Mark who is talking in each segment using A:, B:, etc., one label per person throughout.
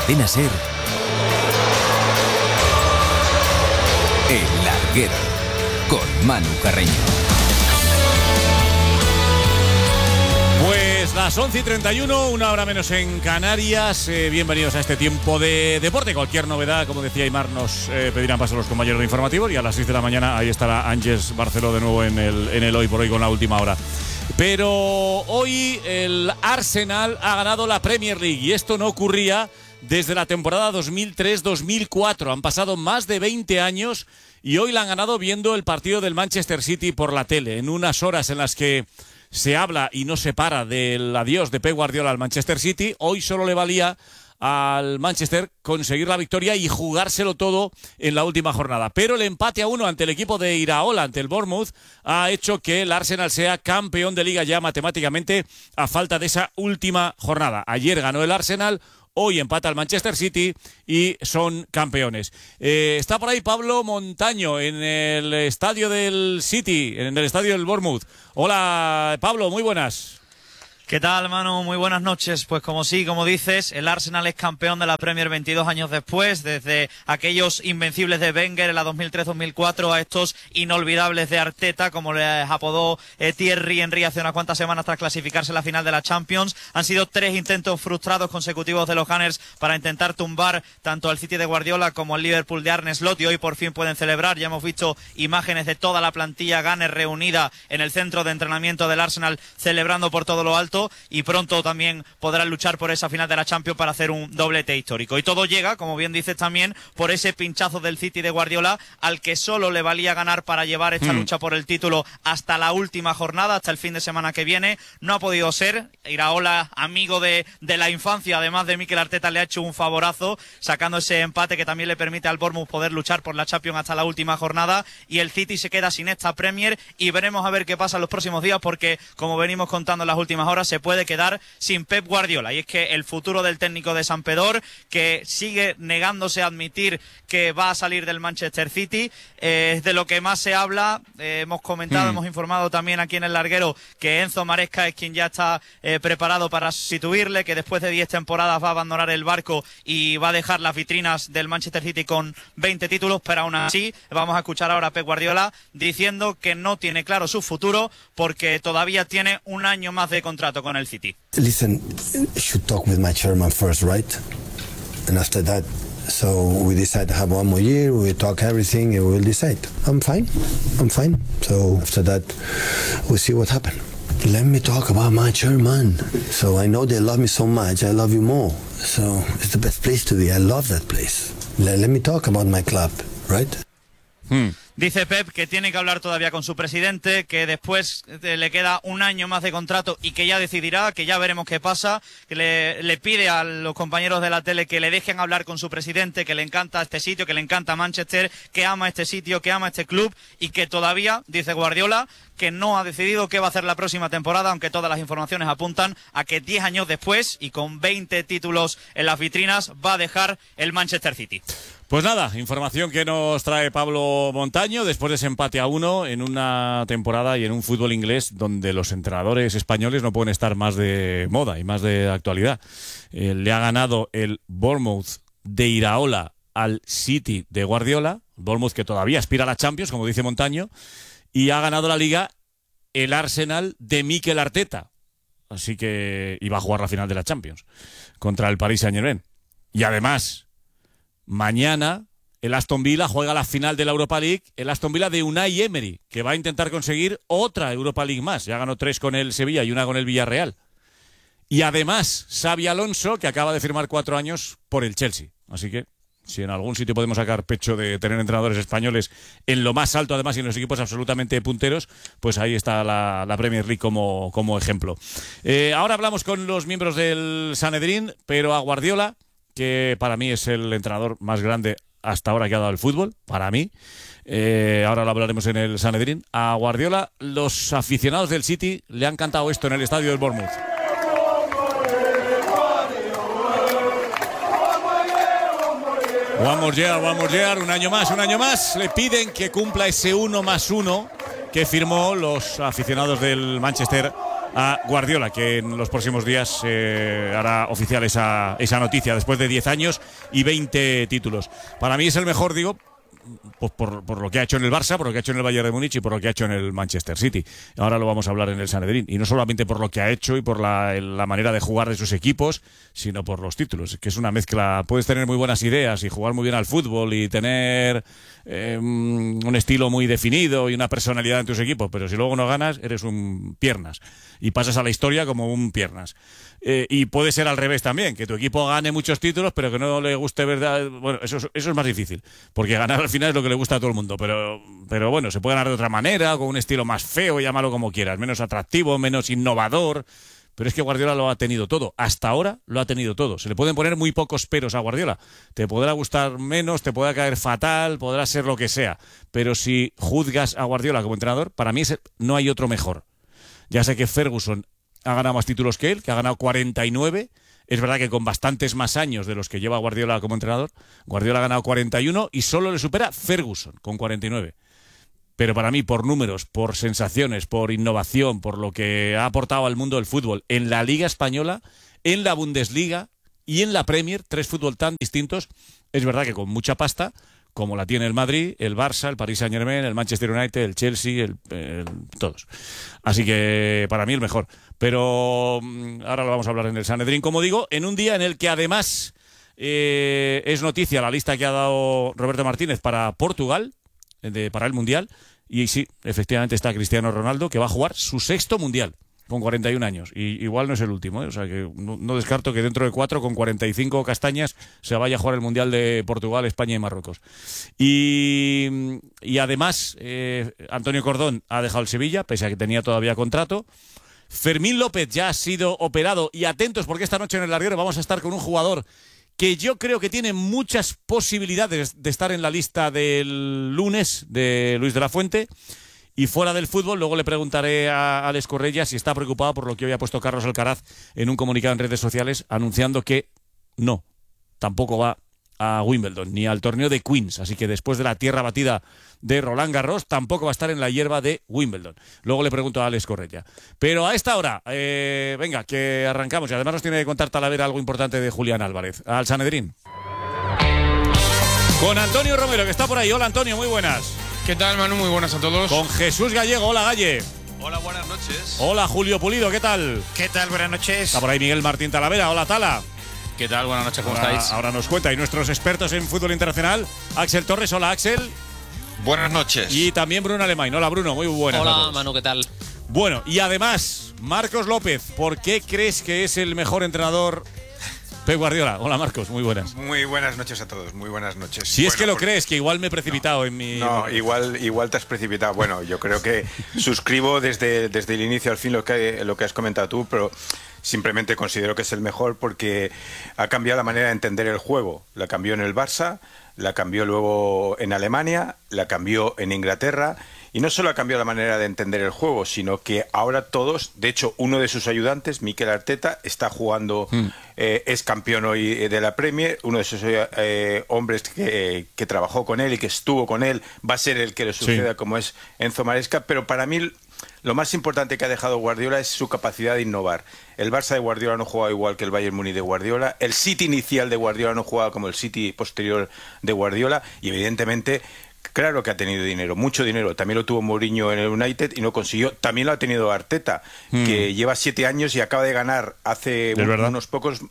A: Cadena SER, El Larguero, con Manu Carreño.
B: Pues las 11:31, una hora menos en Canarias. Bienvenidos a este tiempo de deporte. Cualquier novedad, como decía Aymar, nos pedirán paso a los compañeros de informativos. Y a las 6 de la mañana ahí estará Ángeles Barceló de nuevo en el Hoy por Hoy con la última hora. Pero hoy el Arsenal ha ganado la Premier League y esto no ocurría desde la temporada 2003-2004. Han pasado más de 20 años y hoy la han ganado viendo el partido del Manchester City por la tele, en unas horas en las que se habla y no se para del adiós de Pep Guardiola al Manchester City. Hoy solo le valía al Manchester conseguir la victoria y jugárselo todo en la última jornada. Pero el empate a 1 ante el equipo de Iraola, ante el Bournemouth, ha hecho que el Arsenal sea campeón de liga ya matemáticamente a falta de esa última jornada. Ayer ganó el Arsenal, hoy empata el Manchester City y son campeones. Está por ahí Pablo Montaño en el estadio del City, en el estadio del Bournemouth. Hola Pablo, muy buenas.
C: ¿Qué tal, Manu? Muy buenas noches. Pues como dices, el Arsenal es campeón de la Premier 22 años después, desde aquellos invencibles de Wenger en la 2003-2004 a estos inolvidables de Arteta, como les apodó Thierry Henry hace unas cuantas semanas tras clasificarse a la final de la Champions. Han sido 3 intentos frustrados consecutivos de los Gunners para intentar tumbar tanto al City de Guardiola como al Liverpool de Arne Slot, y hoy por fin pueden celebrar. Ya hemos visto imágenes de toda la plantilla Gunner reunida en el centro de entrenamiento del Arsenal celebrando por todo lo alto, y pronto también podrán luchar por esa final de la Champions para hacer un doblete histórico. Y todo llega, como bien dices también, por ese pinchazo del City de Guardiola, al que solo le valía ganar para llevar esta lucha por el título hasta la última jornada, hasta el fin de semana que viene. No ha podido ser. Iraola, amigo de la infancia, además de Mikel Arteta, le ha hecho un favorazo, sacando ese empate que también le permite al Bournemouth poder luchar por la Champions hasta la última jornada, y el City se queda sin esta Premier, y veremos a ver qué pasa en los próximos días, porque, como venimos contando en las últimas horas, se puede quedar sin Pep Guardiola. Y es que el futuro del técnico de Sampdoria, que sigue negándose a admitir que va a salir del Manchester City, es de lo que más se habla. Hemos comentado, hemos informado también aquí en El Larguero que Enzo Maresca es quien ya está preparado para sustituirle, que después de 10 temporadas va a abandonar el barco y va a dejar las vitrinas del Manchester City con 20 títulos, pero aún así vamos a escuchar ahora a Pep Guardiola diciendo que no tiene claro su futuro porque todavía tiene un año más de contrato con el City.
D: Listen, I should talk with my chairman first, right? And after that, so we decide to have one more year, we talk everything and we'll decide. I'm fine. So after that, we'll see what happens. Let me talk about my chairman. So I know they love me so much, I love you more. So it's the best place to be, I love that place. Let me talk about my club, right?
C: Dice Pep que tiene que hablar todavía con su presidente, que después le queda un año más de contrato y que ya decidirá, que ya veremos qué pasa, que le pide a los compañeros de la tele que le dejen hablar con su presidente, que le encanta este sitio, que le encanta Manchester, que ama este sitio, que ama este club, y que todavía, dice Guardiola, que no ha decidido qué va a hacer la próxima temporada, aunque todas las informaciones apuntan a que 10 años después y con 20 títulos en las vitrinas va a dejar el Manchester City.
B: Pues nada, información que nos trae Pablo Montaño después de ese empate a 1 en una temporada y en un fútbol inglés donde los entrenadores españoles no pueden estar más de moda y más de actualidad. Le ha ganado el Bournemouth de Iraola al City de Guardiola, Bournemouth que todavía aspira a la Champions, como dice Montaño, y ha ganado la Liga el Arsenal de Mikel Arteta. Así que iba a jugar la final de la Champions contra el Paris Saint-Germain. Y además, mañana el Aston Villa juega la final de la Europa League, el Aston Villa de Unai Emery, que va a intentar conseguir otra Europa League más. Ya ganó 3 con el Sevilla y 1 con el Villarreal. Y además, Xabi Alonso, que acaba de firmar 4 años por el Chelsea. Así que, si en algún sitio podemos sacar pecho de tener entrenadores españoles en lo más alto, además, y en los equipos absolutamente punteros, pues ahí está la Premier League como ejemplo. Ahora hablamos con los miembros del Sanedrín, pero a Guardiola, que para mí es el entrenador más grande hasta ahora que ha dado el fútbol, para mí. Ahora lo hablaremos en el Sanedrín. A Guardiola, los aficionados del City le han cantado esto en el estadio del Bournemouth. One more year, un año más. Le piden que cumpla ese 1+1 que firmó los aficionados del Manchester a Guardiola, que en los próximos días hará oficial esa noticia, después de 10 años y 20 títulos. Para mí es el mejor, digo, pues por lo que ha hecho en el Barça, por lo que ha hecho en el Bayern de Múnich y por lo que ha hecho en el Manchester City. Ahora lo vamos a hablar en el Sanedrín. Y no solamente por lo que ha hecho y por la manera de jugar de sus equipos, sino por los títulos, que es una mezcla. Puedes tener muy buenas ideas y jugar muy bien al fútbol y tener un estilo muy definido y una personalidad en tus equipos, pero si luego no ganas, eres un piernas y pasas a la historia como un piernas. Y puede ser al revés también, que tu equipo gane muchos títulos, pero que no le guste verdad. Bueno, eso es más difícil, porque ganar al final es lo que le gusta a todo el mundo, pero bueno, se puede ganar de otra manera, con un estilo más feo, llámalo como quieras, menos atractivo, menos innovador. Pero es que Guardiola lo ha tenido todo. Hasta ahora lo ha tenido todo. Se le pueden poner muy pocos peros a Guardiola. Te podrá gustar menos, te podrá caer fatal, podrá ser lo que sea. Pero si juzgas a Guardiola como entrenador, para mí no hay otro mejor. Ya sé que Ferguson ha ganado más títulos que él, que ha ganado 49. Es verdad que con bastantes más años de los que lleva Guardiola como entrenador. Guardiola ha ganado 41 y solo le supera Ferguson con 49. Pero para mí, por números, por sensaciones, por innovación, por lo que ha aportado al mundo del fútbol en la Liga Española, en la Bundesliga y en la Premier, 3 fútbol tan distintos, es verdad que con mucha pasta, como la tiene el Madrid, el Barça, el Paris Saint-Germain, el Manchester United, el Chelsea, todos. Así que para mí el mejor. Pero ahora lo vamos a hablar en el Sanedrín, como digo, en un día en el que además es noticia la lista que ha dado Roberto Martínez para Portugal, para el Mundial, y sí, efectivamente está Cristiano Ronaldo, que va a jugar su 6º Mundial con 41 años, y igual no es el último, o sea que no descarto que dentro de 4, con 45 castañas, se vaya a jugar el Mundial de Portugal, España y Marruecos. Y además Antonio Cordón ha dejado el Sevilla, pese a que tenía todavía contrato. Fermín López ya ha sido operado, y atentos porque esta noche en el larguero vamos a estar con un jugador que yo creo que tiene muchas posibilidades de estar en la lista del lunes de Luis de la Fuente. Y fuera del fútbol, luego le preguntaré a Alex Correia si está preocupado por lo que hoy ha puesto Carlos Alcaraz en un comunicado en redes sociales anunciando que no, tampoco va a Wimbledon ni al torneo de Queens. Así que después de la tierra batida de Roland Garros, tampoco va a estar en la hierba de Wimbledon. Luego le pregunto a Alex Correia. Pero a esta hora, venga, que arrancamos. Y además nos tiene que contar Talavera algo importante de Julián Álvarez. Al Sanedrín. Con Antonio Romero, que está por ahí. Hola, Antonio, muy buenas.
E: ¿Qué tal, Manu? Muy buenas a todos.
B: Con Jesús Gallego. Hola, Galle.
F: Hola, buenas noches.
B: Hola, Julio Pulido, ¿qué tal?
F: ¿Qué tal? Buenas noches.
B: Está por ahí Miguel Martín Talavera. Hola, Tala.
F: ¿Qué tal? Buenas noches, ¿cómo estáis?
B: Ahora nos cuenta. Y nuestros expertos en fútbol internacional, Axel Torres. Hola, Axel.
F: Buenas noches.
B: Y también Bruno Alemán. Hola, Bruno, muy buenas.
G: Hola, Manu, ¿qué tal?
B: Bueno, y además, Marcos López, ¿por qué crees que es el mejor entrenador Pep Guardiola? Hola, Marcos, muy buenas.
H: Muy buenas noches a todos, muy buenas noches.
B: Si es que lo crees, que igual me he precipitado en mi...
H: No, igual te has precipitado. Bueno, yo creo que suscribo desde el inicio al fin lo que has comentado tú, pero simplemente considero que es el mejor porque ha cambiado la manera de entender el juego. La cambió en el Barça, la cambió luego en Alemania, la cambió en Inglaterra. Y no solo ha cambiado la manera de entender el juego, sino que ahora todos, de hecho uno de sus ayudantes, Mikel Arteta, está jugando, es campeón hoy de la Premier, uno de esos hombres que trabajó con él y que estuvo con él, va a ser el que le suceda, como es Enzo Maresca, pero para mí lo más importante que ha dejado Guardiola es su capacidad de innovar. El Barça de Guardiola no jugaba igual que el Bayern Múnich de Guardiola, el City inicial de Guardiola no jugaba como el City posterior de Guardiola, y evidentemente... Claro que ha tenido dinero, mucho dinero. También lo tuvo Mourinho en el United y no consiguió. También lo ha tenido Arteta, que lleva 7 años y acaba de ganar hace unos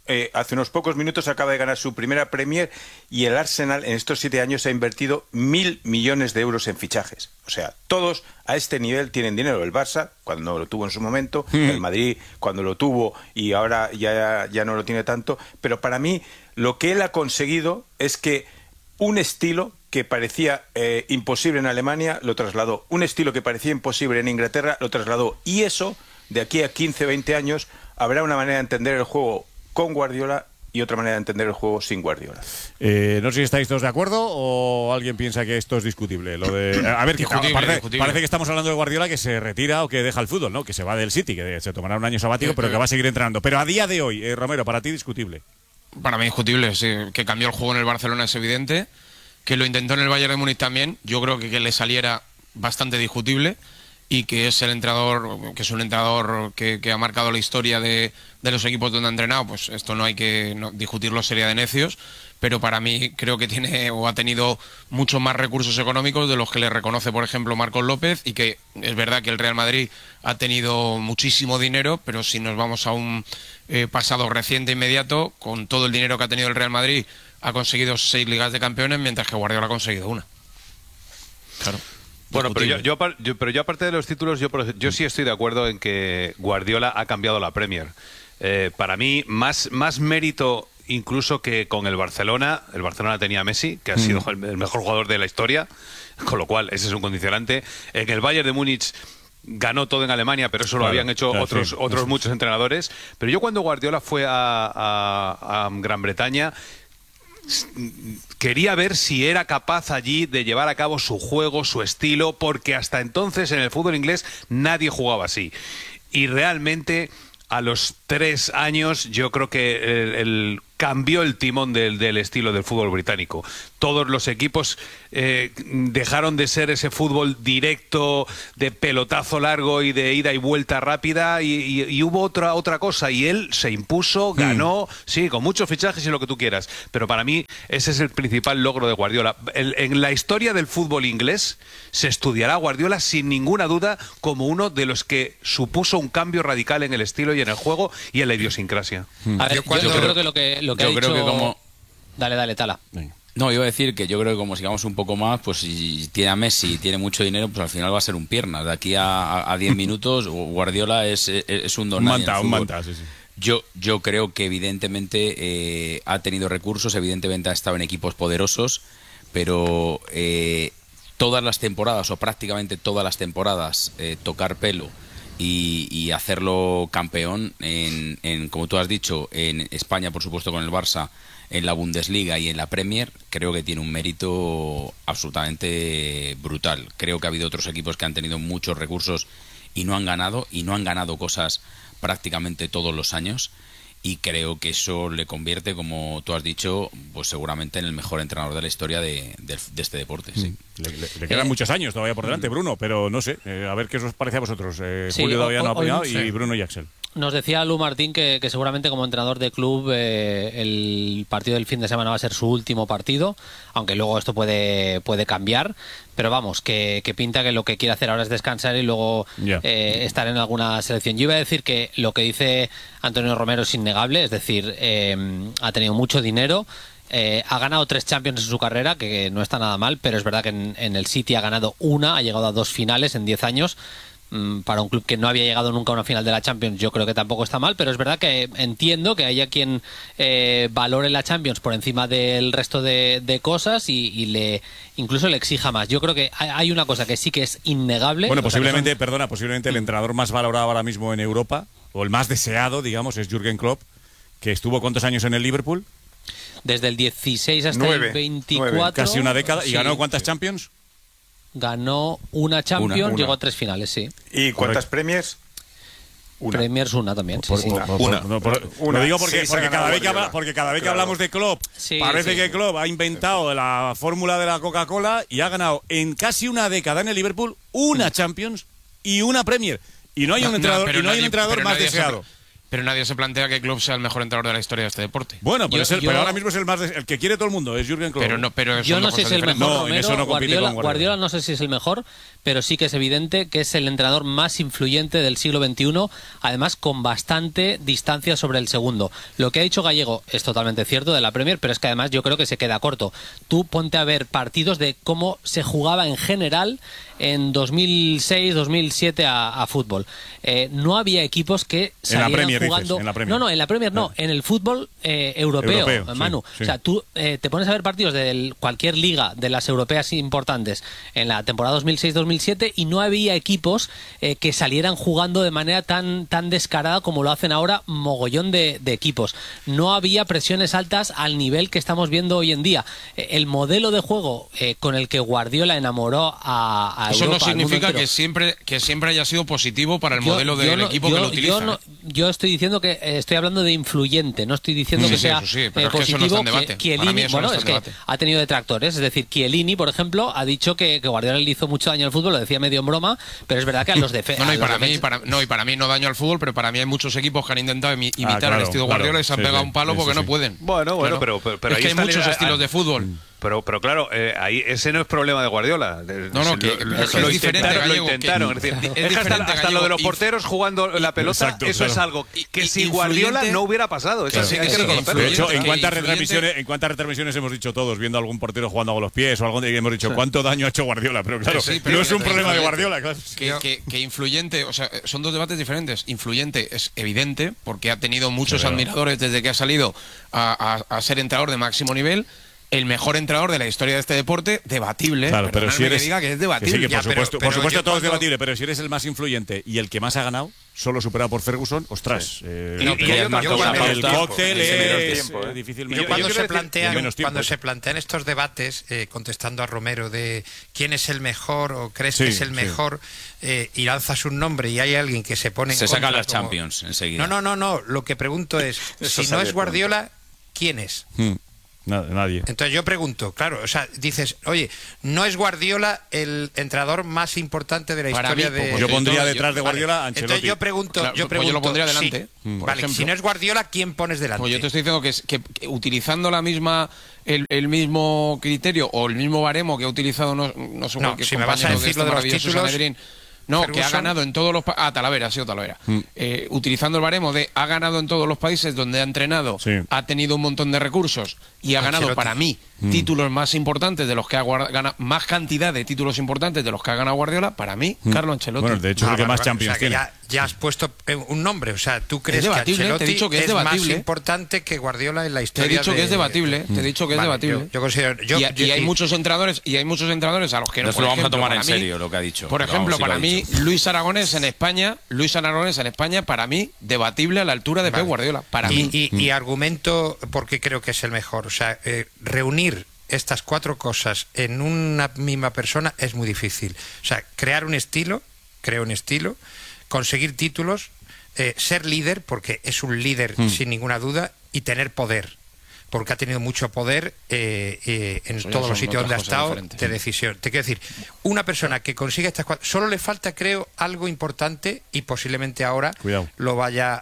H: pocos minutos acaba de ganar su primera Premier, y el Arsenal en estos 7 años ha invertido 1.000 millones de euros en fichajes. O sea, todos a este nivel tienen dinero. El Barça, cuando lo tuvo en su momento, el Madrid, cuando lo tuvo y ahora ya no lo tiene tanto. Pero para mí, lo que él ha conseguido es que un estilo que parecía imposible en Alemania lo trasladó, un estilo que parecía imposible en Inglaterra lo trasladó, y eso, de aquí a 15, 20 años, habrá una manera de entender el juego con Guardiola y otra manera de entender el juego sin Guardiola.
B: No sé si estáis todos de acuerdo o alguien piensa que esto es discutible. Lo de, a ver, parece que estamos hablando de Guardiola que se retira o que deja el fútbol, ¿no? Que se va del City, que se tomará un año sabático, pero que va a seguir entrenando. Pero a día de hoy, Romero, para ti discutible.
E: Para mí discutible, sí. Que cambió el juego en el Barcelona es evidente. Que lo intentó en el Bayern de Múnich también. Yo creo que le saliera bastante discutible. y que es el entrenador, que es un entrenador que ha marcado la historia de los equipos donde ha entrenado, pues esto no hay que discutirlo, sería de necios, pero para mí creo que tiene o ha tenido muchos más recursos económicos de los que le reconoce, por ejemplo, Marcos López, y que es verdad que el Real Madrid ha tenido muchísimo dinero, pero si nos vamos a un pasado reciente inmediato, con todo el dinero que ha tenido el Real Madrid, ha conseguido 6 Ligas de Campeones, mientras que Guardiola ha conseguido una. Claro.
G: Bueno, pero yo aparte de los títulos, yo sí estoy de acuerdo en que Guardiola ha cambiado la Premier. Para mí, más mérito incluso que con el Barcelona tenía a Messi, que ha sido el mejor jugador de la historia, con lo cual ese es un condicionante. En el Bayern de Múnich ganó todo en Alemania, pero eso lo habían hecho otros muchos entrenadores. Pero yo cuando Guardiola fue a Gran Bretaña, quería ver si era capaz allí de llevar a cabo su juego, su estilo, porque hasta entonces en el fútbol inglés nadie jugaba así. Y realmente a los 3 años yo creo que cambió el timón del estilo del fútbol británico. Todos los equipos dejaron de ser ese fútbol directo, de pelotazo largo y de ida y vuelta rápida, y hubo otra cosa, y él se impuso, ganó, sí, con muchos fichajes y lo que tú quieras, pero para mí ese es el principal logro de Guardiola. En la historia del fútbol inglés se estudiará a Guardiola sin ninguna duda como uno de los que supuso un cambio radical en el estilo y en el juego y en la idiosincrasia.
I: A ver, yo creo que lo que ha dicho...
A: creo que como...
I: Dale, Tala.
A: No, iba a decir que yo creo que como sigamos un poco más, pues si tiene a Messi y tiene mucho dinero, pues al final va a ser un pierna. De aquí a 10 minutos, Guardiola es un don nadie.
B: Un manta, sí.
A: Yo creo que evidentemente ha tenido recursos, evidentemente ha estado en equipos poderosos, pero todas las temporadas, o prácticamente todas las temporadas, tocar pelo y hacerlo campeón en, como tú has dicho, en España, por supuesto, con el Barça, en la Bundesliga y en la Premier, creo que tiene un mérito absolutamente brutal. Creo que ha habido otros equipos que han tenido muchos recursos y no han ganado cosas prácticamente todos los años, y creo que eso le convierte, como tú has dicho, pues seguramente en el mejor entrenador de la historia de este deporte. Sí.
B: Le quedan muchos años todavía por delante, Bruno, pero no sé, a ver qué os parece a vosotros. Julio todavía no ha opinado, y Bruno y Axel.
I: Nos decía Lu Martín que seguramente como entrenador de club el partido del fin de semana va a ser su último partido, aunque luego esto puede cambiar, pero vamos, que pinta que lo que quiere hacer ahora es descansar y luego estar en alguna selección. Yo iba a decir que lo que dice Antonio Romero es innegable, es decir, ha tenido mucho dinero. Ha ganado 3 Champions en su carrera, que no está nada mal, pero es verdad que en el City ha ganado una, ha llegado a 2 finales en 10 años. Para un club que no había llegado nunca a una final de la Champions, yo creo que tampoco está mal, pero es verdad que entiendo que haya quien valore la Champions por encima del resto de cosas y incluso le exija más. Yo creo que hay una cosa que sí que es innegable.
B: Bueno, posiblemente el entrenador más valorado ahora mismo en Europa, o el más deseado, digamos, es Jürgen Klopp, que estuvo ¿cuántos años en el Liverpool?
I: Desde el 16 hasta el 24.
B: Casi una década. ¿Y ganó cuántas Champions?
I: Ganó una Champions, llegó a 3 finales, sí.
H: ¿Y cuántas Premiers?
I: Una. Premiers una también, sí.
B: Lo digo porque cada vez que hablamos de Klopp, parece que Klopp ha inventado la fórmula de la Coca-Cola y ha ganado en casi una década en el Liverpool una Champions y una Premier. Y no hay un entrenador más deseado.
E: Pero nadie se plantea que Klopp sea el mejor entrenador de la historia de este deporte.
B: Bueno, pero ahora mismo es el que quiere todo el mundo, es Jürgen Klopp.
I: Yo no sé si es el mejor,
B: Romero,
I: Guardiola no sé si es el mejor, pero sí que es evidente que es el entrenador más influyente del siglo XXI, además con bastante distancia sobre el segundo. Lo que ha dicho Gallego es totalmente cierto de la Premier, pero es que además yo creo que se queda corto. Tú ponte a ver partidos de cómo se jugaba en general en 2006-2007 a fútbol. No había equipos que salieran jugando...
B: En la Premier.
I: No, en la Premier no, en el fútbol europeo, Manu. Sí. O sea, tú te pones a ver partidos de cualquier liga de las europeas importantes en la temporada 2006-2007 y no había equipos que salieran jugando de manera tan descarada como lo hacen ahora mogollón de equipos. No había presiones altas al nivel que estamos viendo hoy en día. El modelo de juego con el que Guardiola enamoró a a
E: Eso
I: Europa,
E: no
I: al mundo
E: significa
I: entero.
E: que siempre haya sido positivo para el modelo del equipo que lo utiliza.
I: Yo estoy diciendo que estoy hablando de influyente, no estoy diciendo que sea
E: eso sí, pero es que eso no
I: positivo.
E: está en debate.
I: Chiellini,
E: Para mí eso
I: bueno,
E: no está
I: es
E: en
I: que
E: debate.
I: ha tenido detractores, es decir, Chiellini, por ejemplo, ha dicho que Guardiola le hizo mucho daño al fútbol, lo decía medio en broma, pero es verdad que a los defensas.
E: Y para mí no daño al fútbol, pero para mí hay muchos equipos que han intentado imitar
B: claro,
E: el estilo Guardiola y se han pegado un palo porque no pueden.
G: Bueno,
E: Claro.
G: pero
E: es
G: ahí
E: que hay
G: está
E: muchos estilos de fútbol.
G: Pero claro, ahí ese no es problema de Guardiola.
E: es diferente,
G: lo
E: Gallego,
G: intentaron.
E: que-
G: Es decir,
E: es
G: es que
E: diferente,
G: hasta lo de los
E: Gallego,
G: porteros jugando la pelota,
B: Exacto,
G: eso
B: claro.
G: es algo que
E: Y-
G: sin Guardiola
E: influyente-
G: no hubiera pasado. Eso
E: Claro.
G: sí hay que
E: Sí,
G: reconocerlo.
B: De hecho,
E: que
B: ¿en cuántas
E: influyente-
B: retransmisiones hemos dicho todos, viendo a algún portero jugando con los pies o algo, y hemos dicho cuánto daño ha hecho Guardiola? Pero claro,
E: Sí, pero
B: no es un
E: que-
B: problema de
E: influyente.
B: Guardiola, claro.
E: Que influyente, o sea, son dos debates diferentes. Influyente es evidente, porque ha tenido muchos
B: Claro.
E: admiradores desde que ha salido a ser entrenador de máximo nivel. El mejor entrenador de la historia de este deporte, debatible.
B: Claro, pero si
E: Perdonadme
B: eres.
E: que diga que es
B: que
E: debatible.
B: sí, que
F: Ya,
B: por supuesto,
F: pero
B: por supuesto
F: yo
B: todo es
F: cuando-
B: debatible, pero si eres el más influyente y el que más ha ganado, solo superado por Ferguson, ostras.
G: Y hay otra
F: yo
G: cosa,
F: cuando-
B: el
F: tiempo,
B: cóctel
H: es menos
B: es
H: tiempo,
B: difícilmente.
F: Yo cuando,
G: quiero decir-
F: cuando se plantean estos debates, contestando a Romero de quién es el mejor o crees
B: Sí,
F: que es el
B: sí.
F: mejor, y lanzas un nombre y hay alguien que se pone en
A: Se sacan
F: contra
A: las
F: como-
A: Champions enseguida.
F: No. Lo que pregunto es,
H: Eso
F: si no
H: sale
F: es Guardiola, ¿quién es?
B: Nadie.
F: Entonces yo pregunto, claro, o sea, dices, oye, ¿no es Guardiola el entrenador más importante de la
E: Para
F: historia
E: mí,
F: de...?
E: pues
B: Yo pondría
E: yo-
B: detrás de
F: Vale.
B: Guardiola a Ancelotti.
F: Entonces yo pregunto,
E: Claro, pues yo lo pondría delante,
F: sí.
E: por
F: Vale,
E: ejemplo.
F: si no es Guardiola, ¿quién pones delante?
E: Pues yo te estoy diciendo que utilizando la misma el mismo criterio o el mismo baremo que ha utilizado no sé
F: No,
E: qué
F: si me vas a
E: compañero
F: decir
E: este
F: lo de los
E: maravilloso
F: títulos,
E: Sanedrín. No, que ha
F: Ferguson.
E: ganado en todos los Talavera, ha sido Talavera. Utilizando el baremo de ha ganado en todos los países donde ha entrenado,
B: Sí.
E: ha tenido un montón de recursos y ha ganado
F: Ancelotti.
E: para mí títulos más importantes de los que ha ganado, más cantidad de títulos importantes de los que ha ganado Guardiola, para mí, Carlo Ancelotti.
B: Bueno, de hecho es el que
F: vale,
B: más
F: vale.
B: Champions
F: O sea, que
B: tiene.
F: ya has puesto un nombre, o sea, tú crees que
E: debatible, te he
F: Ancelotti
E: dicho que es
F: es más
E: debatible.
F: importante que Guardiola en la
E: Te he
F: historia
E: dicho que es debatible, te he dicho que es
F: Vale,
E: debatible.
F: Yo considero...
E: Y hay muchos entrenadores a los que no.
A: Nos
E: por
A: lo vamos a
E: ejemplo,
A: tomar en
E: para mí,
A: serio lo que ha dicho.
E: Por
A: Pero
E: ejemplo,
A: vamos, sí lo
E: para
A: ha
E: mí,
A: dicho.
E: Luis Aragonés en España, para mí, debatible a la altura de
F: Vale.
E: Pep Guardiola. Para mí.
F: Y argumento porque creo que es el mejor. O sea, reunir estas cuatro cosas en una misma persona es muy difícil. O sea, crear un estilo, conseguir títulos, ser líder, porque es un líder sin ninguna duda, y tener poder. Porque ha tenido mucho poder en
E: Eso ya
F: todos los
E: son
F: sitios donde ha
E: otras cosas
F: estado
E: diferentes.
F: de decisión. Te quiero decir, una persona que consiga estas cuatro, solo le falta, creo, algo importante y posiblemente ahora
B: Cuidado.
F: lo vaya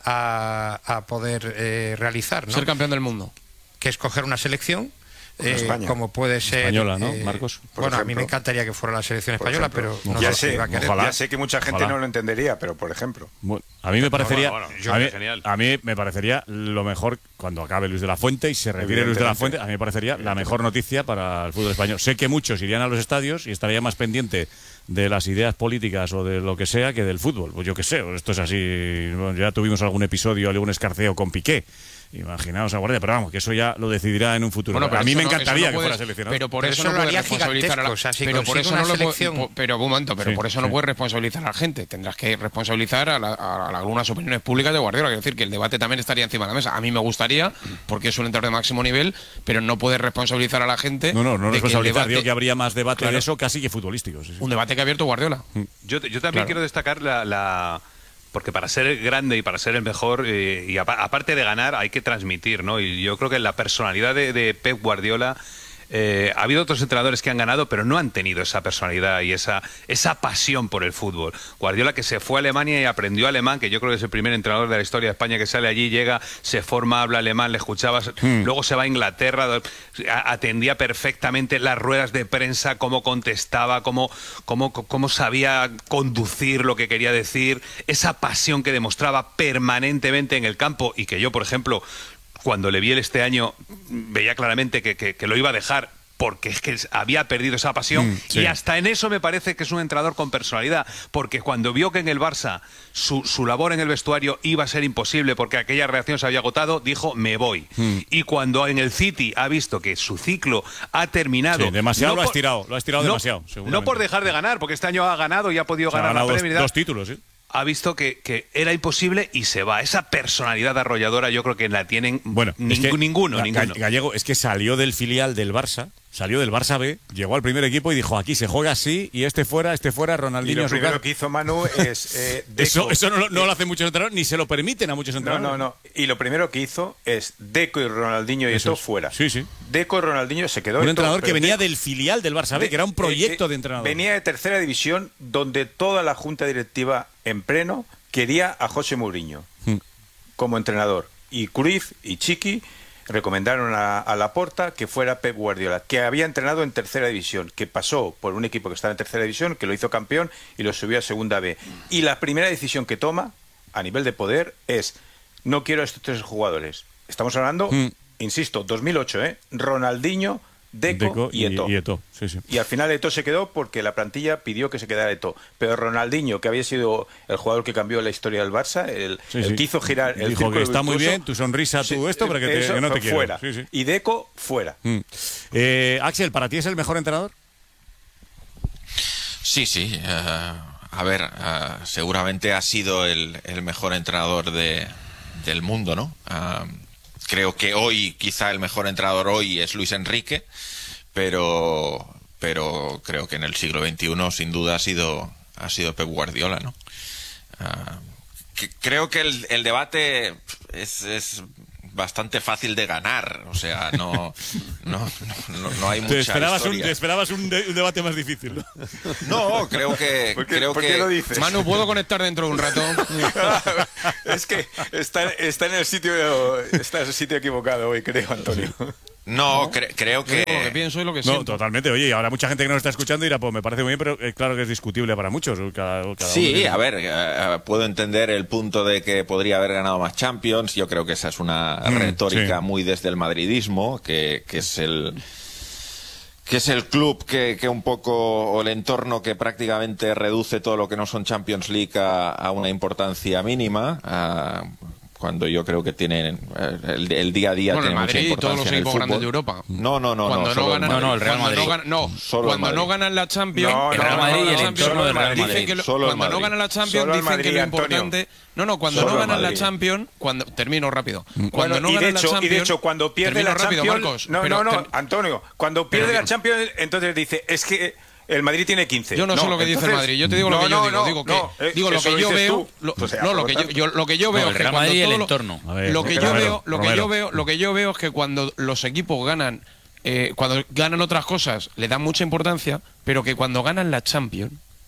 F: a poder realizar, ¿no?
E: Ser campeón del mundo.
F: Que escoger una selección,
H: España.
F: como puede ser...
B: Española, ¿no, Marcos?
F: Bueno, a mí
H: ejemplo.
F: me encantaría que fuera la selección
H: Por
F: española,
H: ejemplo.
F: pero no
H: ya
F: sé si
H: sé,
F: va a querer.
B: ojalá.
H: ya sé que mucha gente
B: Ojalá.
H: no lo entendería, pero por ejemplo.
B: Bueno, a mí me parecería,
G: yo
B: a mí,
G: genial.
B: a mí me parecería lo mejor cuando acabe Luis de la Fuente y se retire Luis de la Fuente. A mí me parecería la mejor noticia para el fútbol español. Sé que muchos irían a los estadios y estaría más pendiente de las ideas políticas o de lo que sea que del fútbol. Pues yo qué sé, esto es así. Bueno, ya tuvimos algún episodio, algún escarceo con Piqué. Imaginaos a Guardiola, pero vamos, que eso ya lo decidirá en un futuro.
E: Bueno, pero
B: a mí
E: eso
B: me
E: no-
B: encantaría
E: eso no
B: que fuera
E: puedes-
B: seleccionado.
E: Pero por
F: Pero
E: eso
F: eso
E: no
F: lo
E: puedes
F: haría
E: responsabilizar a la
F: gigantesco, o sea, si
E: pero por
F: consigue
E: eso
F: una
E: no lo
F: selección-
E: puedes, pero un momento, pero
B: Sí,
E: por eso
B: sí.
E: no puedes responsabilizar a la gente. Tendrás que responsabilizar a algunas opiniones públicas de Guardiola. Quiero decir que el debate también estaría encima de la mesa. A mí me gustaría, porque es un entrenador de máximo nivel, pero no puedes responsabilizar a la gente.
B: No
E: de que el
B: responsabilizar.
E: debate-
B: Digo que habría más debate
E: Claro.
B: de eso casi que futbolístico. Sí, sí.
E: Un debate que ha abierto Guardiola.
G: Yo también
E: Claro.
G: quiero destacar porque para ser grande y para ser el mejor, y aparte de ganar, hay que transmitir, ¿no? Y yo creo que la personalidad de Pep Guardiola... ha habido otros entrenadores que han ganado, pero no han tenido esa personalidad y esa pasión por el fútbol. Guardiola, que se fue a Alemania y aprendió alemán, que yo creo que es el primer entrenador de la historia de España que sale allí, llega, se forma, habla alemán, le escuchabas, luego se va a Inglaterra, atendía perfectamente las ruedas de prensa, cómo contestaba, cómo sabía conducir lo que quería decir, esa pasión que demostraba permanentemente en el campo y que yo, por ejemplo, cuando le vi este año, veía claramente que lo iba a dejar porque es que había perdido esa pasión.
B: Sí.
G: Y hasta en eso me parece que es un entrenador con personalidad, porque cuando vio que en el Barça su labor en el vestuario iba a ser imposible porque aquella reacción se había agotado, dijo, me voy. Y cuando en el City ha visto que su ciclo ha terminado...
B: Sí, demasiado
G: no
B: lo ha
G: por-
B: estirado demasiado.
G: No
B: seguramente.
G: por dejar de ganar, porque este año ha ganado y ha podido
B: O sea, ha
G: ganar la
B: ganado
G: Premier.
B: dos títulos, ¿sí?
G: Ha visto que era imposible y se va. Esa personalidad arrolladora yo creo que la tienen
B: Bueno, es que
G: ninguno.
B: Gallego es que salió del filial del Barça salió del Barça B, llegó al primer equipo y dijo, aquí se juega así, y este fuera, Ronaldinho.
H: Y lo
B: a su
H: primero
B: cargo.
H: que hizo Manu es...
B: Eso no lo hacen muchos entrenadores, ni se lo permiten a muchos entrenadores.
H: No. Y lo primero que hizo es Deco y Ronaldinho y Eto'o fuera.
B: Sí.
H: Deco y Ronaldinho se quedó.
B: Un entrenador que venía del filial del Barça B, que era un proyecto de entrenador.
H: Venía de tercera división, donde toda la junta directiva en pleno quería a José Mourinho como entrenador. Y Cruyff y Chiqui recomendaron a Laporta que fuera Pep Guardiola, que había entrenado en tercera división, que pasó por un equipo que estaba en tercera división, que lo hizo campeón y lo subió a segunda B. Y la primera decisión que toma, a nivel de poder, es: no quiero a estos tres jugadores. Estamos hablando, insisto, 2008, Ronaldinho, Deco y Eto'o.
B: Sí.
H: Y al final Eto'o se quedó porque la plantilla pidió que se quedara Eto'o. Pero Ronaldinho, que había sido el jugador que cambió la historia del Barça, el que hizo girar el
B: dijo
H: círculo
B: que está muy
H: virtuoso,
B: bien, tu sonrisa, pero que no te quiero.
H: Fuera. Y Deco, fuera.
B: Axel, ¿para ti es el mejor entrenador?
J: Sí. Seguramente ha sido el mejor entrenador del mundo, ¿no? Creo que hoy, quizá el mejor entrenador hoy es Luis Enrique, pero creo que en el siglo XXI sin duda ha sido Pep Guardiola, ¿no? Creo que el debate es bastante fácil de ganar, o sea, no hay mucha historia.
B: Te esperabas un debate más difícil, ¿no?
J: No, creo que...
H: ¿Por qué lo dices?
E: Manu, ¿puedo conectar dentro de un rato?
H: Es que está en el sitio equivocado hoy, creo, Antonio.
J: No, creo que...
E: Lo que pienso y lo que siento.
B: No, totalmente. Oye, y ahora mucha gente que nos está escuchando dirá, pues me parece muy bien, pero claro que es discutible para muchos.
J: Sí, a ver, puedo entender el punto de que podría haber ganado más Champions. Yo creo que esa es una retórica muy desde el madridismo, que es el club que un poco, o el entorno que prácticamente reduce todo lo que no son Champions League a una importancia mínima. Cuando yo creo que tienen el día a día tiene
E: el Madrid
J: mucha importancia
E: y todos los
J: en el
E: equipos
J: fútbol.
E: grandes de Europa.
J: No,
A: el Real Madrid.
E: Cuando no ganan la Champions,
A: el Real Madrid y el entorno del Real Madrid.
E: Cuando no ganan la Champions dicen que lo importante... Cuando no ganan la Champions, termino rápido. Cuando no ganan la Champions,
H: y de hecho, cuando pierde la Champions, Antonio, cuando pierde la Champions, entonces dice, es que el Madrid tiene 15.
E: Yo no sé lo que dice el Madrid, yo te digo lo que yo digo. Digo lo que yo veo. Lo que yo veo
A: el Real Madrid y el entorno.
E: Lo que yo veo es que cuando los equipos ganan, cuando ganan otras cosas, le dan mucha importancia, pero que cuando ganan la Champions,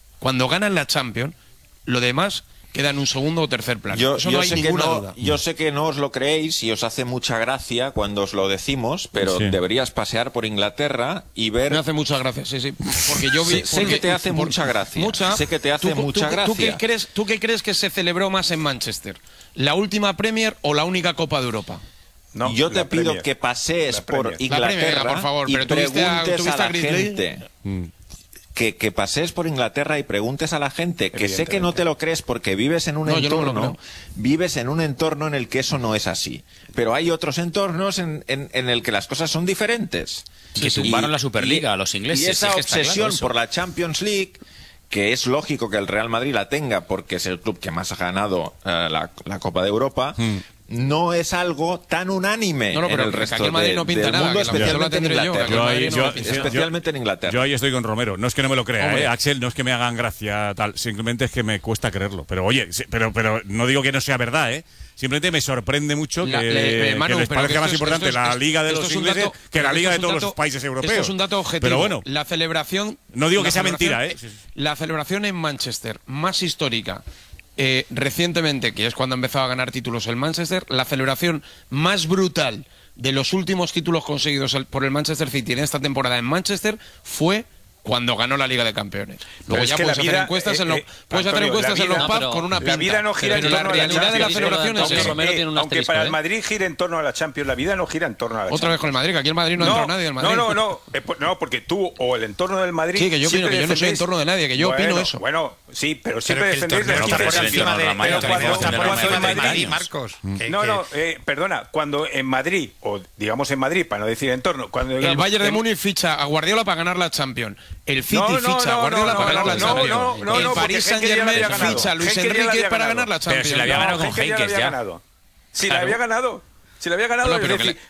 E: lo demás queda en un segundo o tercer plano. Eso no hay ninguna duda.
J: Yo sé que no os lo creéis y os hace mucha gracia cuando os lo decimos, pero deberías pasear por Inglaterra y ver...
E: Me hace mucha gracia, sí. Porque yo vi...
J: Sé que te hace mucha gracia. Sé que te hace mucha gracia.
E: ¿Tú qué crees que se celebró más en Manchester? ¿La última Premier o la única Copa de Europa?
H: No,
J: yo te pido que pasees por Inglaterra,
E: por favor,
J: y
E: pero
J: preguntes
E: ¿tuviste
J: a la gente... Que pasees por Inglaterra y preguntes a la gente, que sé que no te lo crees porque vives en un entorno, vives en un entorno en el que eso no es así. Pero hay otros entornos en el que las cosas son diferentes.
A: Que tumbaron la Superliga a los ingleses.
J: Y esa obsesión por la Champions League, que es lógico que el Real Madrid la tenga porque es el club que más ha ganado la Copa de Europa, no es algo tan unánime en el resto del mundo, especialmente en Inglaterra.
B: Yo ahí estoy con Romero. No es que no me lo crea, Axel, no es que me hagan gracia tal, simplemente es que me cuesta creerlo. Pero oye, pero no digo que no sea verdad, Simplemente me sorprende mucho que les parezca más importante la Liga de los ingleses que la Liga de todos los países europeos.
E: Esto es un dato objetivo.
B: Pero bueno,
E: la celebración...
B: No digo que sea mentira,
E: La celebración en Manchester más histórica recientemente, que es cuando ha empezado a ganar títulos el Manchester, la celebración más brutal de los últimos títulos conseguidos por el Manchester City en esta temporada en Manchester fue cuando ganó la Liga de Campeones. Luego ya puedes hacer encuestas en los pubs con una pinta.
H: La vida no gira en torno a la Champions.
E: De la celebración es eso.
H: Aunque para el Madrid gira en torno a la Champions, la vida no gira en torno a la Champions.
E: Otra vez con el Madrid, que aquí el Madrid no ha entrado nadie del Madrid.
H: No, porque tú o el entorno del Madrid...
E: Sí, que yo opino que yo no soy entorno de nadie, que yo opino eso.
H: Bueno, sí, pero siempre defendéis
F: el
H: por encima de
F: Madrid, Marcos.
H: Perdona, cuando en Madrid, o digamos en Madrid, para no decir entorno...
E: El Bayern de Múnich ficha a Guardiola para ganar la Champions. El City ficha a Guardiola para ganar la Champions. El Paris Saint-Germain ficha a Luis Enrique para ganar la Champions.
A: Pero si la había ganado con Henkes ya.
H: Si la había ganado. Si la había ganado,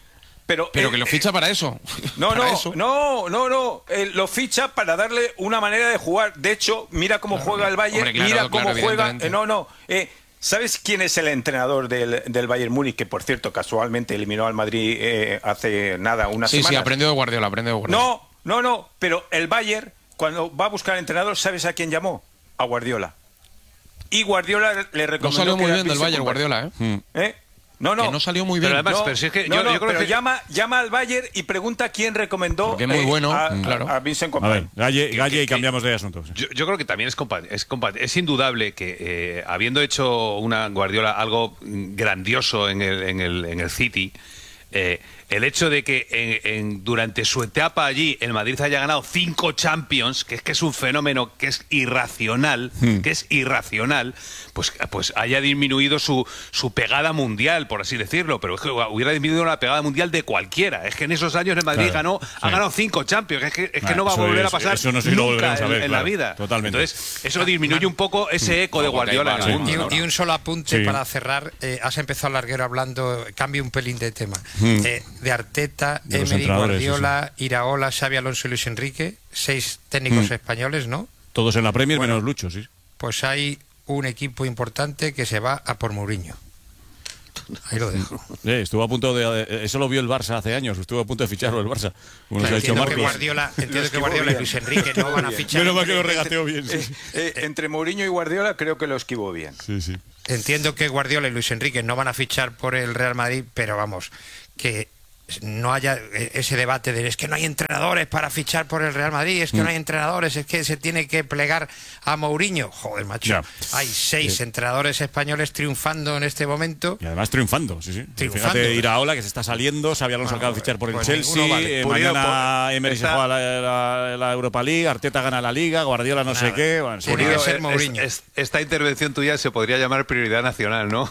H: Pero
E: que lo ficha para eso.
H: No,
E: Para
H: no,
E: eso.
H: no. Lo ficha para darle una manera de jugar. De hecho, mira cómo juega el Bayern,
E: Hombre, claro,
H: mira cómo
E: claro,
H: juega.
E: evidentemente.
H: ¿Sabes quién es el entrenador del Bayern Múnich? Que, por cierto, casualmente eliminó al Madrid hace nada, una semana.
E: Sí, aprendió de Guardiola,
H: No, pero el Bayern, cuando va a buscar entrenador, ¿sabes a quién llamó? A Guardiola. Y Guardiola le recomendó.
E: No salió muy
H: que
E: bien del Bayern, Guardiola, ¿eh?
H: No.
E: Que no salió muy bien.
G: Pero además, pero si es que yo creo
H: pero
G: que
H: llama al Bayern y pregunta quién recomendó
E: Porque es muy bueno, claro.
H: a Vincent
B: A
H: Kompany.
B: ver, Galle y cambiamos de asunto.
G: yo creo que también es indudable que habiendo hecho una Guardiola algo grandioso en el City, el hecho de que durante su etapa allí el Madrid haya ganado 5 Champions, que es un fenómeno que es irracional, pues haya disminuido su pegada mundial, por así decirlo, pero es que hubiera disminuido la pegada mundial de cualquiera. Es que en esos años el Madrid ha ganado 5 Champions, es que no va a volver a pasar
B: eso no sé si lo
G: nunca
B: volveremos a ver,
G: en la vida.
B: Totalmente.
G: Entonces, eso disminuye un poco ese eco de Guardiola en el mundo.
F: Y un solo apunte
B: Sí.
F: para cerrar. Has empezado, Larguero, hablando, cambio un pelín de tema. De Arteta,
B: De los
F: Emery,
B: entrenadores,
F: Guardiola, Iraola, Xabi Alonso y Luis Enrique, 6 técnicos españoles, ¿no?
B: Todos en la Premier, menos Lucho, sí.
F: Pues hay un equipo importante que se va a por Mourinho. Ahí lo dejo.
B: Estuvo a punto de... Eso lo vio el Barça hace años, estuvo a punto de ficharlo el Barça. Como nos ha dicho
F: Entiendo que
B: Marcos.
F: Guardiola y Luis Enrique no van a fichar.
B: Menos mal que lo regateó bien. Sí.
H: Entre Mourinho y Guardiola creo que lo esquivó bien.
B: Sí.
F: Entiendo que Guardiola y Luis Enrique no van a fichar por el Real Madrid, pero vamos, que no haya ese debate de es que no hay entrenadores para fichar por el Real Madrid, es que no hay entrenadores, es que se tiene que plegar a Mourinho. Joder, macho,
B: Ya.
F: hay 6 entrenadores españoles triunfando en este momento.
B: Y además triunfando, sí.
F: Triunfando.
B: Fíjate, Iraola, que se está saliendo, Xabi Alonso acaba de fichar por el
F: pues
B: Chelsea,
F: ninguno vale.
B: mañana Emery se juega la Europa League, Arteta gana la Liga, Guardiola no sé qué. Bueno, sí.
F: Tiene que ser Mourinho.
G: Esta intervención tuya se podría llamar prioridad nacional, ¿no?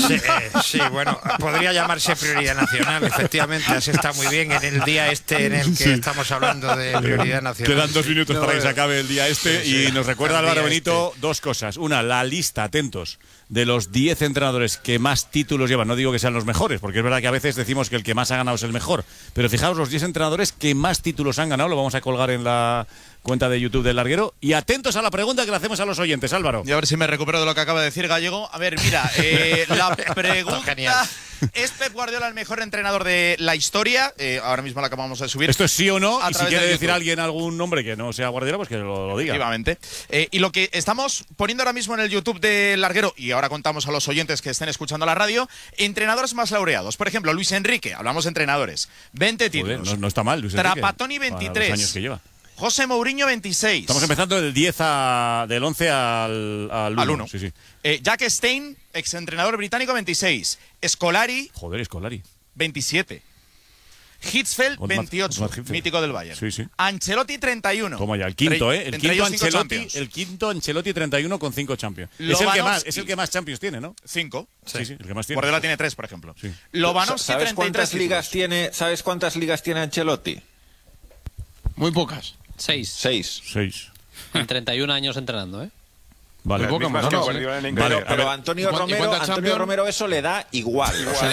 F: Sí, bueno, podría llamarse prioridad nacional, efectivamente, así está muy bien en el día en el que estamos hablando de prioridad nacional.
B: Quedan 2 minutos para que se acabe el día y nos recuerda
F: El
B: Álvaro
F: día
B: Benito dos cosas. Una, la lista, atentos, de los 10 entrenadores que más títulos llevan. No digo que sean los mejores, porque es verdad que a veces decimos que el que más ha ganado es el mejor. Pero fijaos, los 10 entrenadores que más títulos han ganado, lo vamos a colgar en la cuenta de YouTube del Larguero. Y atentos a la pregunta que le hacemos a los oyentes, Álvaro.
K: Y a ver si me recupero de lo que acaba de decir Gallego. A ver, mira, la pregunta... ¿Es Pep Guardiola el mejor entrenador de la historia? Ahora mismo la acabamos de subir.
B: Esto es sí o no,
K: a
B: y si
K: través
B: quiere
K: de
B: decir
K: YouTube.
B: alguien algún nombre que no sea Guardiola, pues que lo diga.
K: Efectivamente. Y lo que estamos poniendo ahora mismo en el YouTube de Larguero, y ahora contamos a los oyentes que estén escuchando la radio, entrenadores más laureados. Por ejemplo, Luis Enrique, hablamos de entrenadores, 20 títulos.
B: Joder, no está mal, Luis Enrique.
K: Trapattoni,
B: Para los
K: 23.
B: años que lleva.
K: José Mourinho, 26.
B: Estamos empezando del 10 del 11 al 1. Sí.
K: Jack Stein, exentrenador británico, 26. Scolari,
B: Joder, Scolari.
K: 27. Hitzfeld,
B: Otmar
K: 28,
B: Hitzfeld.
K: mítico del Bayern.
B: Sí.
K: Ancelotti, 31.
B: Toma ya, el quinto, ¿eh?
K: Entre ellos 5 Champions.
B: El quinto Ancelotti 31 con 5 Champions.
K: Lobanovsky.
B: Es el que más Champions tiene, ¿no?
K: 5.
B: Sí, el que más tiene.
K: Guardiola tiene 3, por ejemplo.
B: Sí.
K: Lobanovsky,
J: ¿Sabes
K: 33
J: cuántas ligas
K: títulos.
J: tiene? ¿Sabes cuántas ligas tiene Ancelotti?
E: Muy pocas.
I: 6.
B: 6.
I: En 31 años entrenando, ¿eh?
B: Vale.
H: Las mismas
E: no,
H: que
E: no,
H: Guardiola en Inglaterra.
B: Vale,
J: Pero Antonio Romero eso le da igual. O sea,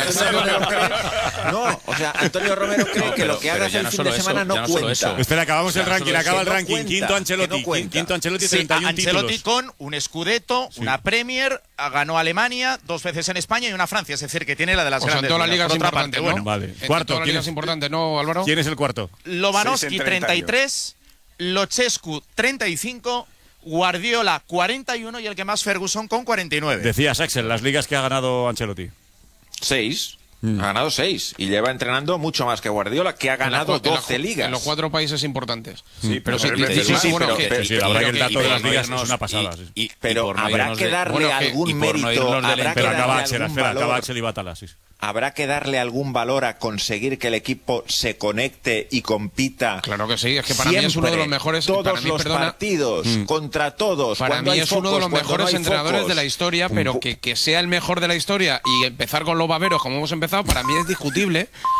J: Antonio Romero cree que lo que hagas el fin de semana no cuenta.
B: Espera, acabamos el ranking, acaba el
J: que no
B: ranking.
J: cuenta,
B: Quinto Ancelotti.
J: que no cuenta.
B: Quinto Ancelotti,
K: Sí,
B: 31
K: Ancelotti
B: títulos.
K: con un Scudetto, una Premier, ganó Alemania, 2 veces en España y una Francia. Es decir, que tiene la de las
E: O sea, en
K: grandes
E: todas las ligas
K: Por otra parte,
E: importantes, ¿no?
B: Vale.
E: En
B: Cuarto,
E: todas las
B: ¿quién
E: ligas
B: es?
E: importantes, ¿no, Álvaro?
B: ¿Quién es el cuarto?
K: Lobanovsky,
H: 6 en 30
K: 33. Luchescu, 35. Guardiola, 41. Y el que más, Ferguson, con 49.
B: Decías, Axel, las ligas que ha ganado Ancelotti.
J: 6. Ha ganado 6 y lleva entrenando mucho más que Guardiola, que ha ganado 12 ligas.
E: En los 4 países importantes.
H: Sí, pero
E: sí,
H: tres veces
E: sí,
H: más.
E: sí, bueno,
J: pero-
B: Sí, la verdad que el dato de las
J: pero-
B: ligas
J: pero-
B: es una pasada. sí.
J: Pero
A: por no
J: habrá
A: irnos
J: que
A: de-
J: darle
E: bueno, que-
J: algún
A: y por no
J: mérito,
A: irnos del-
J: habrá que
B: Pero acaba
J: darle
B: Axel,
J: algún
B: espera, acaba
J: valor.
B: Axel y Batala, sí.
J: Habrá que darle algún valor a conseguir que el equipo se conecte y compita.
E: Claro que sí, es que para mí es uno de los mejores.
J: Todos
E: para mí,
J: los
E: perdona,
J: partidos, contra todos.
E: Para
J: cuando
E: mí
J: hay
E: es uno de
J: focos,
E: los
J: cuando
E: mejores
J: no hay
E: entrenadores
J: focos.
E: de la historia, pero que sea el mejor de la historia y empezar con los baberos como hemos empezado, para mí es discutible.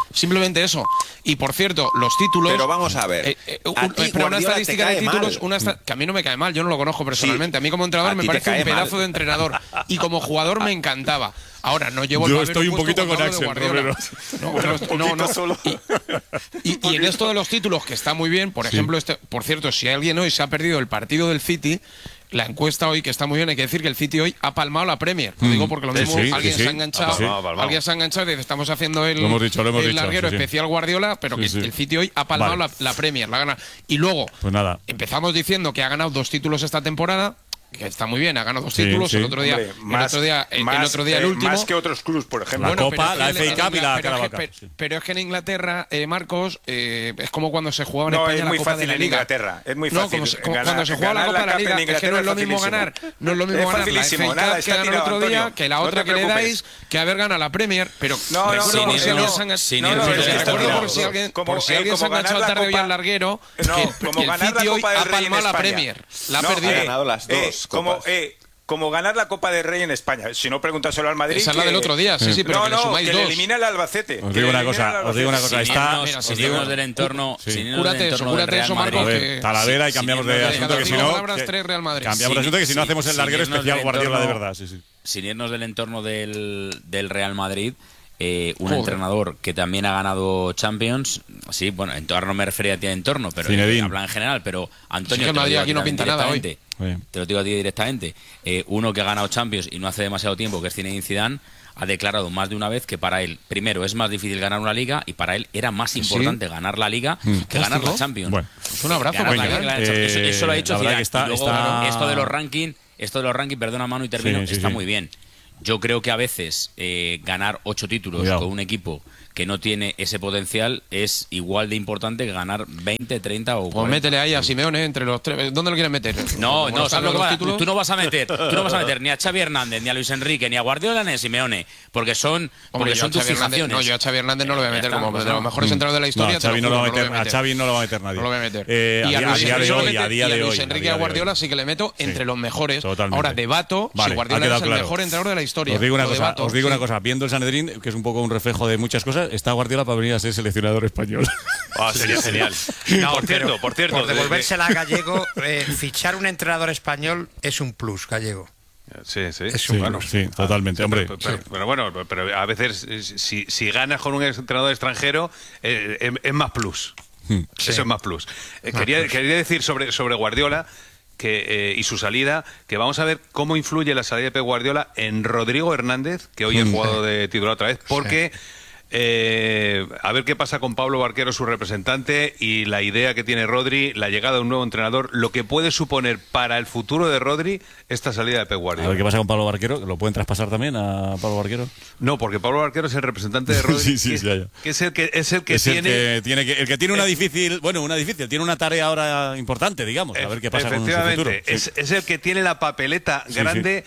E: Simplemente eso. Y por cierto, los títulos...
J: Pero vamos a ver.
E: Pero una estadística de títulos, que a mí no me cae mal, yo no lo conozco personalmente. A mí como entrenador me parece un pedazo de entrenador. Y como jugador me encantaba. Ahora, no llevo el
B: Yo estoy un poquito con Axel,
E: No. Y en esto de los títulos, que está muy bien, por ejemplo, por cierto, si alguien hoy se ha perdido el partido del City, la encuesta hoy, que está muy bien, hay que decir que el City hoy ha palmado la Premier. Lo digo porque lo mismo alguien se ha enganchado y dice, estamos haciendo el larguero especial Guardiola, pero que el City hoy ha palmado la Premier, la gana. Y luego,
B: pues nada,
E: empezamos diciendo que ha ganado 2 títulos esta temporada, que está muy bien, ha ganado 2 títulos, el otro día el último.
H: Más que otros clubes, por ejemplo.
B: La Copa, la FA Cup y la Carabao Cup.
E: Pero es que en Inglaterra, Marcos, es como cuando se jugaba en España la Copa de la Liga.
H: Inglaterra, es muy fácil.
E: Cuando se juega la Copa de la Liga, es que no es lo mismo ganar. No es lo mismo ganar la FA Cup que ganó el otro día, que la otra que le dais, que haber ganado la Premier. Pero por si alguien se ha enganchado tarde hoy al larguero, que el City hoy ha palmado la Premier. La ha perdido.
J: Ha ganado las 2.
H: Como ganar la Copa del Rey en España. Si no, pregúntaselo al Madrid.
E: Esa es la del otro día, sí, pero que le sumáis 2.
H: Que le elimina el Albacete.
B: Os digo una cosa,
A: Sin irnos del entorno.
E: Cúrate eso, Marcos.
B: Talavera y cambiamos de asunto, que si no. Cambiamos de asunto, que si no hacemos el larguero especial Guardiola de verdad.
A: Sin irnos del entorno del Real Madrid. Un entrenador que también ha ganado Champions, sí, bueno, entorno me refería a ti a entorno, pero habla en general, pero Antonio,
E: aquí no pinta nada hoy.
A: Te lo digo a ti directamente, uno que ha ganado Champions y no hace demasiado tiempo, que es Zinedine Zidane, ha declarado más de una vez que para él, primero, es más difícil ganar una liga y para él era más importante ganar la liga que ganar la Champions.
B: Bueno,
E: pues un abrazo.
A: Eso lo ha dicho Zidane. Y luego, esto de los rankings, perdona Manu y termino, está muy bien. Yo creo que a veces ganar 8 títulos con un equipo que no tiene ese potencial es igual de importante que ganar 20, 30 o 40.
E: Pues métele ahí a Simeone entre los 3. ¿Dónde lo quieres meter?
A: No, ¿sabes lo que tú no vas a meter ni a Xavi Hernández, ni a Luis Enrique, ni a Guardiola, ni a Simeone, porque son tus fijaciones.
E: No, yo a Xavi Hernández no lo voy a meter como de los mejores entrenadores de la historia.
B: A Xavi no lo va a meter nadie.
E: No lo voy a meter.
B: Y a día de hoy.
E: Luis Enrique y a Guardiola sí que le meto entre los mejores. Ahora debato si Guardiola es el mejor entrenador de la historia.
B: Os digo una cosa, viendo el Sanedrín, que es un poco un reflejo de muchas cosas, está Guardiola para venir a ser seleccionador español.
G: Sería genial. Por cierto.
F: Por devolvérsela a Gallego, fichar un entrenador español es un plus, Gallego.
G: Sí.
B: Sí, totalmente, hombre.
G: Pero a veces, si ganas con un entrenador extranjero, es más plus. Eso es más plus. Quería decir sobre Guardiola y su salida, que vamos a ver cómo influye la salida de Pep Guardiola en Rodrigo Hernández, que hoy ha jugado de titular otra vez, porque a ver qué pasa con Pablo Barquero, su representante, y la idea que tiene Rodri, la llegada de un nuevo entrenador, lo que puede suponer para el futuro de Rodri esta salida de Pep Guardiola.
B: A ver qué pasa con Pablo Barquero, ¿lo pueden traspasar también a Pablo Barquero?
G: No, porque Pablo Barquero es el representante de Rodri, que es el que tiene una difícil, tiene una tarea ahora importante, digamos, a ver qué pasa con su futuro.
B: Es
G: el que tiene la papeleta grande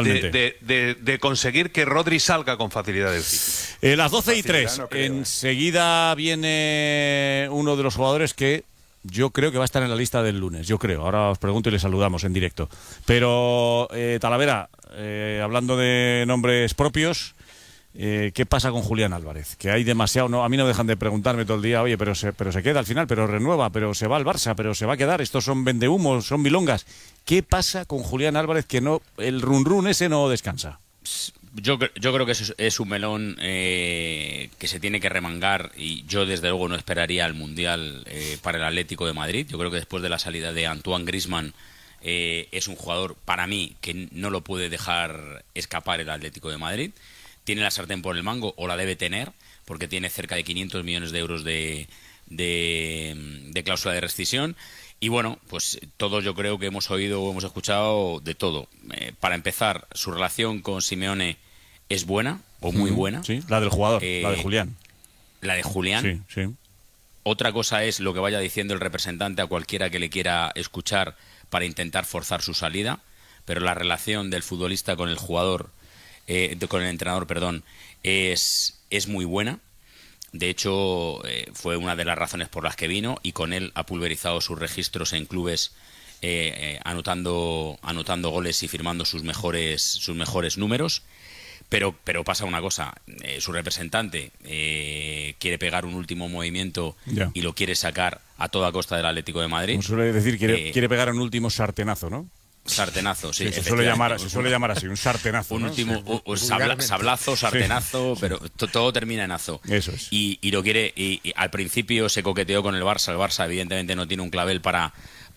G: de conseguir que Rodri salga con facilidad del sitio.
B: Las 12:03. Enseguida viene uno de los jugadores que yo creo que va a estar en la lista del lunes. Yo creo. Ahora os pregunto y le saludamos en directo. Pero, Talavera, hablando de nombres propios, ¿qué pasa con Julián Álvarez? Que hay demasiado. A mí no dejan de preguntarme todo el día, oye, pero se queda al final, pero renueva, pero se va al Barça, pero se va a quedar. Estos son vendehumos, son milongas. ¿Qué pasa con Julián Álvarez que el run ese no descansa?
A: Yo creo que es un melón que se tiene que remangar, y yo desde luego no esperaría al Mundial para el Atlético de Madrid. Yo creo que después de la salida de Antoine Griezmann es un jugador para mí que no lo puede dejar escapar el Atlético de Madrid. Tiene la sartén por el mango, o la debe tener, porque tiene cerca de 500 millones de euros de cláusula de rescisión. Y bueno, pues todos yo creo que hemos oído o hemos escuchado de todo. Para empezar, su relación con Simeone es buena, o muy buena.
B: Sí, la del jugador, la de Julián.
A: La de Julián.
B: Sí.
A: Otra cosa es lo que vaya diciendo el representante a cualquiera que le quiera escuchar para intentar forzar su salida. Pero la relación del futbolista con el jugador, con el entrenador, es muy buena. De hecho, fue una de las razones por las que vino, y con él ha pulverizado sus registros en clubes, anotando goles y firmando sus mejores números. Pero pasa una cosa, su representante quiere pegar un último movimiento y lo quiere sacar a toda costa del Atlético de Madrid.
B: Como suele decir, quiere pegar un último sartenazo, ¿no?
A: Sartenazo, sí.
B: Se suele llamar así, un sartenazo.
A: Un último sablazo, sartenazo, pero todo termina en azo.
B: Eso es.
A: Y lo quiere. Y al principio se coqueteó con el Barça. El Barça, evidentemente, no tiene un clavel para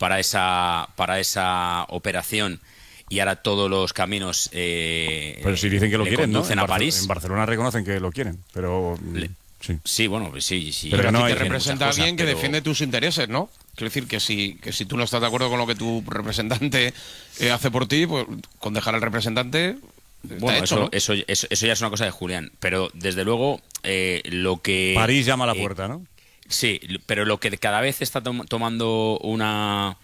A: esa operación. Y ahora todos los caminos.
B: Pero si dicen que lo quieren, ¿no?
A: A París.
B: En Barcelona reconocen que lo quieren, pero.
A: Sí, bueno, pues sí.
E: Pero no te representa a alguien que defiende tus intereses, ¿no? Quiero decir que si tú no estás de acuerdo con lo que tu representante hace por ti, pues con dejar al representante.
A: Bueno,
E: hecho, ¿no?
A: eso ya es una cosa de Julián. Pero desde luego, lo que.
B: París llama a la puerta, ¿no?
A: Sí, pero lo que cada vez está tomando una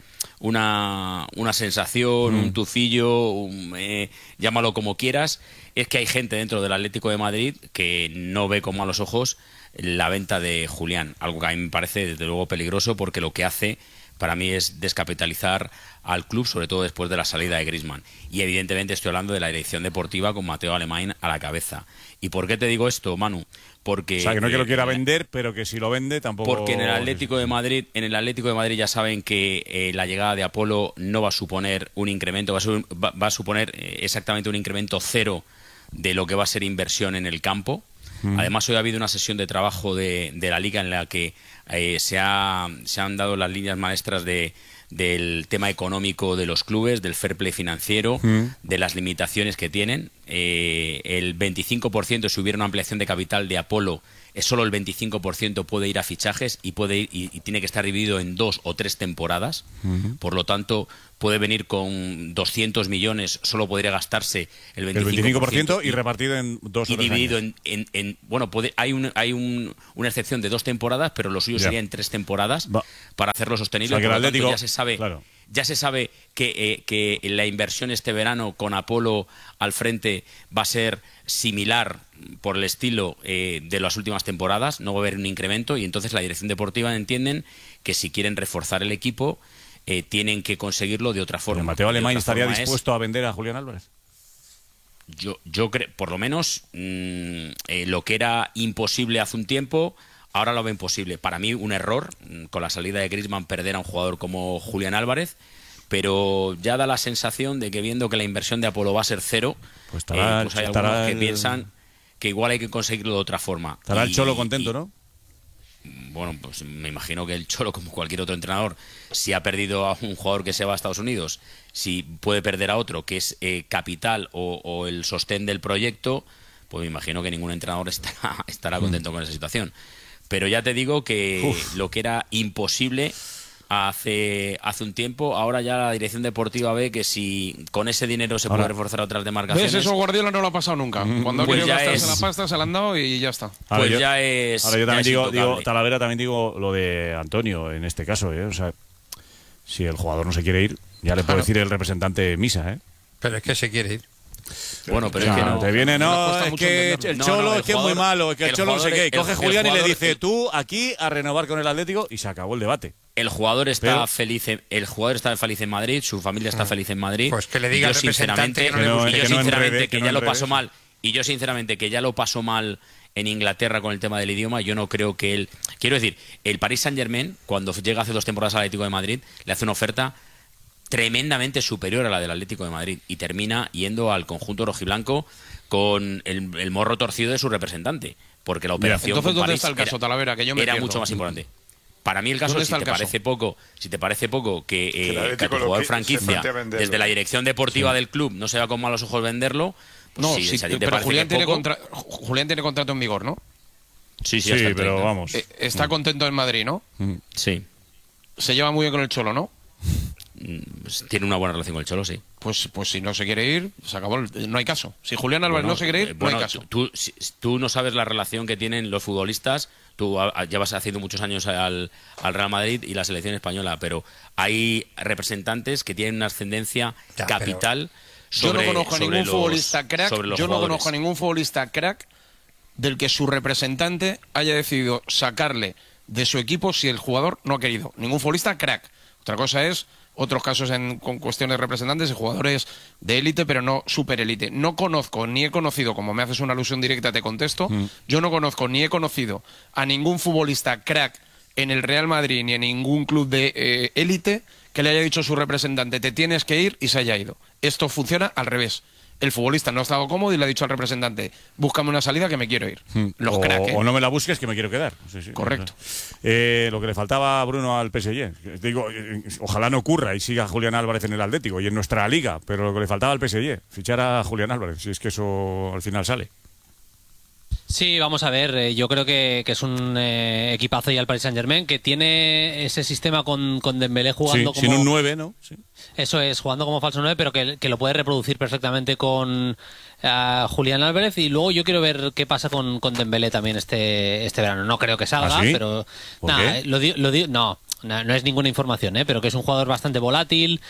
A: sensación, un tufillo, llámalo como quieras, es que hay gente dentro del Atlético de Madrid que no ve con malos ojos la venta de Julián, algo que a mí me parece desde luego peligroso, porque lo que hace para mí es descapitalizar al club, sobre todo después de la salida de Griezmann. Y evidentemente estoy hablando de la dirección deportiva con Mateo Alemany a la cabeza. ¿Y por qué te digo esto, Manu? Porque,
B: o sea, que no es que lo quiera vender, pero que si lo vende tampoco.
A: Porque en el Atlético de Madrid ya saben que la llegada de Apolo no va a suponer un incremento, va a suponer exactamente un incremento cero de lo que va a ser inversión en el campo. Además, hoy ha habido una sesión de trabajo de la Liga en la que se han dado las líneas maestras del tema económico de los clubes, del fair play financiero, de las limitaciones que tienen. El 25%, si hubiera una ampliación de capital de Apolo, solo el 25% puede ir a fichajes y tiene que estar dividido en 2 o 3 temporadas. Por lo tanto, puede venir con 200 millones, solo podría gastarse el 25%,
B: y repartido en 2 o 3
A: dividido
B: años.
A: Bueno, hay una excepción de 2 temporadas, pero lo suyo sería en 3 temporadas para hacerlo sostenible.
B: O sea, que el
A: Por lo tanto,
B: Atlético,
A: ya se sabe.
B: claro.
A: Ya se sabe que la inversión este verano con Apolo al frente va a ser similar por el estilo de las últimas temporadas, no va a haber un incremento, y entonces la dirección deportiva entienden que si quieren reforzar el equipo tienen que conseguirlo de otra forma.
B: ¿Mateo Alemany estaría dispuesto a vender a Julián Álvarez?
A: Yo creo, por lo menos, lo que era imposible hace un tiempo, ahora lo ven posible. Para mí, un error con la salida de Griezmann perder a un jugador como Julián Álvarez, pero ya da la sensación de que, viendo que la inversión de Apolo va a ser cero, pues hay algunos que piensan que igual hay que conseguirlo de otra forma.
B: Estará el Cholo contento, ¿no?
A: Bueno, pues me imagino que el Cholo, como cualquier otro entrenador, si ha perdido a un jugador que se va a Estados Unidos, si puede perder a otro que es capital o el sostén del proyecto, pues me imagino que ningún entrenador estará contento con esa situación. Pero ya te digo que lo que era imposible hace un tiempo, ahora ya la dirección deportiva ve que si con ese dinero se puede reforzar otras demarcaciones.
E: ¿Ves? Eso Guardiola no lo ha pasado nunca. Cuando ha querido gastarse la pasta, se la han dado y ya está.
B: Ahora yo también
A: digo,
B: Talavera, también digo lo de Antonio en este caso, O sea, si el jugador no se quiere ir, ya le puede decir el representante misa,
F: Pero es que se quiere ir.
A: Bueno, pero es que no.
B: Te viene, es que el Cholo es que es muy malo, es que el Cholo no sé qué. Coge Julián y le dice, tú aquí a renovar con el Atlético, y se acabó el debate.
A: El jugador está feliz en Madrid, su familia está feliz en Madrid.
F: Pues que le diga al representante
A: que ya lo pasó mal. Y yo sinceramente que ya lo pasó mal en Inglaterra con el tema del idioma. Yo no creo que él... Quiero decir, el Paris Saint-Germain, cuando llega hace 2 temporadas al Atlético de Madrid, le hace una oferta tremendamente superior a la del Atlético de Madrid y termina yendo al conjunto rojiblanco con el morro torcido de su representante, porque la operación
E: entonces, ¿dónde
A: París
E: está el caso, Talavera? Que yo me
A: era
E: pierdo.
A: mucho más importante. Para mí el caso, si te parece poco que tu jugador franquicia desde la dirección deportiva del club no se va con malos ojos venderlo, pues
E: no,
A: sí,
E: pero Julián tiene contrato en vigor, ¿no?
A: Sí,
B: pero vamos.
E: Está contento en Madrid, ¿no?
A: Sí.
E: Se lleva muy bien con el Cholo, ¿no?
A: Tiene una buena relación con el Cholo, sí.
E: Pues si no se quiere ir, se acabó. No hay caso. Si Julián Álvarez no se quiere ir, no hay caso.
A: Tú no sabes la relación que tienen los futbolistas. Tú llevas haciendo muchos años al Real Madrid y la selección española, pero hay representantes que tienen una ascendencia capital sobre.
E: Yo no conozco a ningún futbolista crack.
A: Yo
E: no conozco a ningún futbolista crack del que su representante haya decidido sacarle de su equipo si el jugador no ha querido. Ningún futbolista crack. Otra cosa es otros casos con cuestiones de representantes y jugadores de élite, pero no super élite. No conozco, ni he conocido, como me haces una alusión directa, te contesto, yo no conozco ni he conocido a ningún futbolista crack en el Real Madrid ni en ningún club de élite que le haya dicho a su representante, te tienes que ir, y se haya ido. Esto funciona al revés. El futbolista no ha estado cómodo y le ha dicho al representante, búscame una salida que me quiero ir. Los crack, ¿eh?
B: O no me la busques que me quiero quedar. Sí,
E: correcto.
B: Lo que le faltaba a Bruno al PSG. Digo, ojalá no ocurra y siga Julián Álvarez en el Atlético y en nuestra liga, pero lo que le faltaba al PSG, fichar a Julián Álvarez, si es que eso al final sale.
I: Sí, vamos a ver, yo creo que es un equipazo ya el Paris Saint-Germain, que tiene ese sistema con Dembélé jugando como...
B: sin un 9, ¿no? Sí.
I: Eso es, jugando como falso 9, pero que lo puede reproducir perfectamente con Julián Álvarez. Y luego yo quiero ver qué pasa con Dembélé también este verano. No creo que salga,
B: ¿Ah, sí?
I: pero...
B: ¿Por qué?
I: No es ninguna información, pero que es un jugador bastante volátil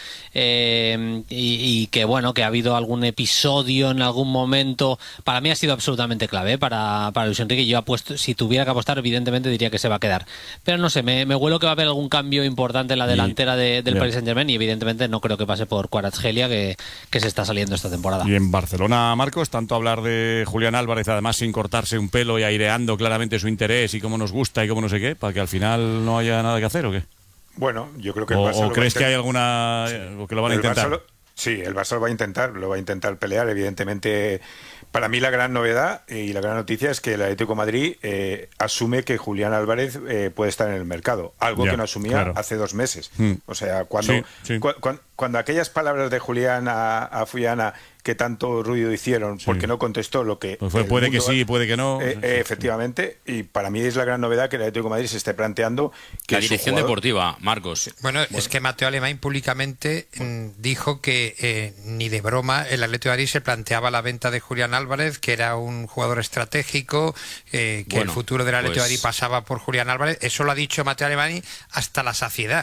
I: y que bueno, que ha habido algún episodio en algún momento. Para mí ha sido absolutamente clave para Luis Enrique. Yo apuesto, si tuviera que apostar, evidentemente diría que se va a quedar, pero no sé, me huelo que va a haber algún cambio importante en la delantera del Paris Saint-Germain, y evidentemente no creo que pase por Kvaratskhelia, que se está saliendo esta temporada.
B: Y en Barcelona, Marcos, tanto hablar de Julián Álvarez, además sin cortarse un pelo y aireando claramente su interés y cómo nos gusta y cómo no sé qué, para que al final no haya nada que hacer, ¿o qué?
H: Bueno, yo creo que
B: ¿O crees que hay alguna o que lo van a intentar?
H: Sí, el Barça lo va a intentar pelear, evidentemente. Para mí la gran novedad y la gran noticia es que el Atlético de Madrid asume que Julián Álvarez puede estar en el mercado, algo que no asumía hace 2 meses. O sea, cuando aquellas palabras de Julián a Fuyana que tanto ruido hicieron porque no contestó lo que...
B: Pues puede que sí, puede que no.
H: Efectivamente, y para mí es la gran novedad que el Atlético de Madrid se esté planteando que
A: la dirección deportiva, Marcos.
F: Bueno, es que Mateo Alemán públicamente dijo que ni de broma el Atlético de Madrid se planteaba la venta de Julián Álvarez, que era un jugador estratégico, que el futuro del Atlético de Madrid pasaba por Julián Álvarez. Eso lo ha dicho Mateo Alemán hasta la saciedad.